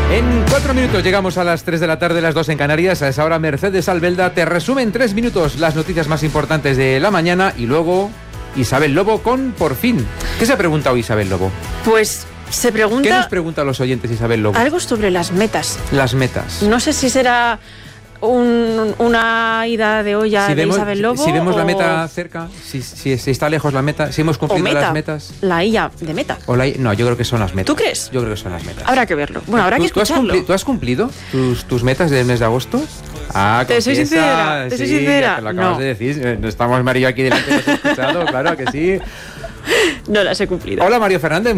En 4 minutos llegamos a las 3 de la tarde, las 2 en Canarias. A esa hora Mercedes Albelda te resume en 3 minutos las noticias más importantes de la mañana y luego Isabel Lobo con Por Fin. ¿Qué se ha preguntado Isabel Lobo? Pues se pregunta... ¿Qué nos pregunta a los oyentes Isabel Lobo? Algo sobre las metas. Las metas. No sé si será una ida de olla de Isabel Lobo. Si vemos la meta cerca, si está lejos la meta, si hemos cumplido las metas. La IA de meta. No, yo creo que son las metas. ¿Tú crees? Yo creo que son las metas. Habrá que verlo. Bueno, habrá que escucharlo. ¿Tú has cumplido tus metas del mes de agosto? Te soy sincera. Te lo acabas de decir. No estamos Mario aquí delante, ¿lo has escuchado? Claro que sí. No las he cumplido. Hola Mario Fernández.